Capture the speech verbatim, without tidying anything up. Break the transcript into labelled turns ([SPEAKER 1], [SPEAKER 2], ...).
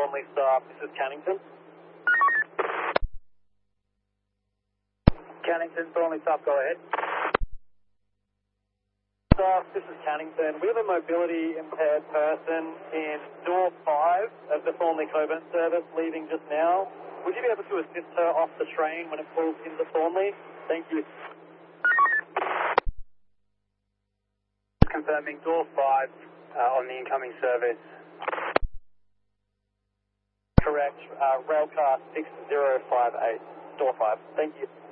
[SPEAKER 1] Thornley staff, this is Cannington. Cannington, Thornley staff, go ahead. Staff, this is Cannington. We have a mobility impaired person in door five of the Thornley Coburn service leaving just now. Would you be able to assist her off the train when it pulls into Thornley? Thank you. Confirming door five uh, on the incoming service. Correct, uh, railcar six zero five eight, door five. Thank you.